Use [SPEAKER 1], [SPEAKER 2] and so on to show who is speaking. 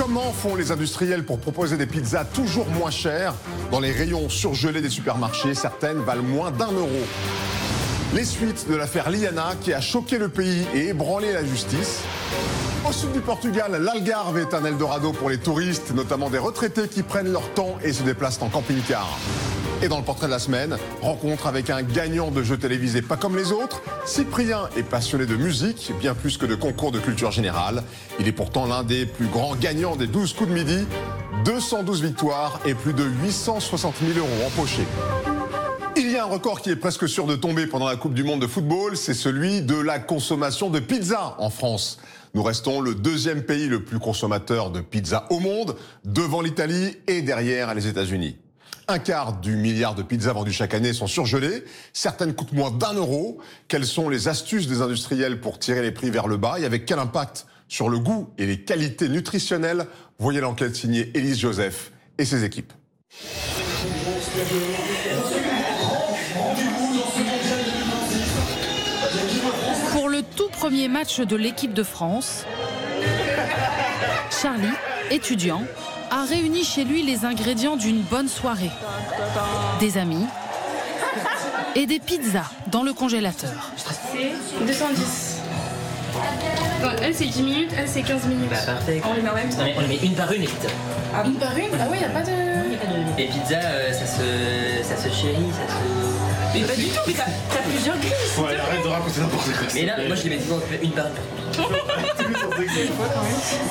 [SPEAKER 1] Comment font les industriels pour proposer des pizzas toujours moins chères dans les rayons surgelés des supermarchés? Certaines valent moins d'1 euro. Les suites de l'affaire Liana qui a choqué le pays et ébranlé la justice. Au sud du Portugal, l'Algarve est un Eldorado pour les touristes, notamment des retraités qui prennent leur temps et se déplacent en camping-car. Et dans le portrait de la semaine, rencontre avec un gagnant de jeux télévisés pas comme les autres. Cyprien est passionné de musique, bien plus que de concours de culture générale. Il est pourtant l'un des plus grands gagnants des 12 coups de midi. 212 victoires et plus de 860 000 € empochés. Il y a un record qui est presque sûr de tomber pendant la Coupe du Monde de football, c'est celui de la consommation de pizza en France. Nous restons le deuxième pays le plus consommateur de pizza au monde, devant l'Italie et derrière les États-Unis. 1/4 du milliard de pizzas vendues chaque année sont surgelées. Certaines coûtent moins d'1 euro. Quelles sont les astuces des industriels pour tirer les prix vers le bas et avec quel impact sur le goût et les qualités nutritionnelles? Voyez l'enquête signée Élise Joseph et ses équipes.
[SPEAKER 2] Pour le tout premier match de l'équipe de France, Charlie, étudiant, a réuni chez lui les ingrédients d'une bonne soirée. Des amis et des pizzas dans le congélateur.
[SPEAKER 3] C'est 210. Bon, elle c'est 10 minutes, elle c'est 15 minutes.
[SPEAKER 4] Bah parfait.
[SPEAKER 3] On les met en même temps.
[SPEAKER 4] Non, mais on les met une par une les pizzas.
[SPEAKER 3] Une par une? Ah oui, y a pas de...
[SPEAKER 4] Les pizzas, ça se chérit, ça se...
[SPEAKER 3] Mais pas du tout, mais t'as plusieurs grilles.
[SPEAKER 5] Ouais, arrête de raconter n'importe quoi.
[SPEAKER 4] Mais là, moi je les mets une par une.